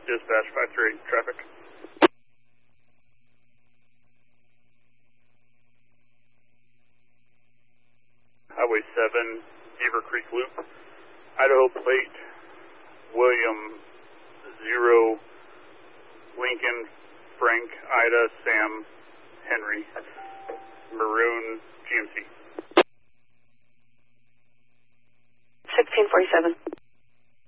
dispatch 538 traffic. Highway 7, Beaver Creek Loop, Idaho plate, William 0, Lincoln, Frank, Ida, Sam, Henry, Maroon, GMC. 1647.